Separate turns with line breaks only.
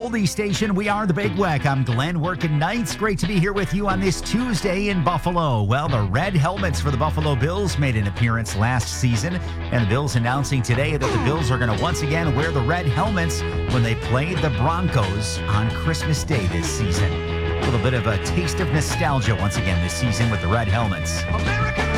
oldie station. We are the Big Weck. I'm Glenn working nights. Great to be here with you on this Tuesday in Buffalo. Well, the red helmets for the Buffalo Bills made an appearance last season, and the Bills announcing today that the Bills are going to once again wear the red helmets when they play the Broncos on Christmas Day this season. A little bit of a taste of nostalgia once again this season with the red helmets.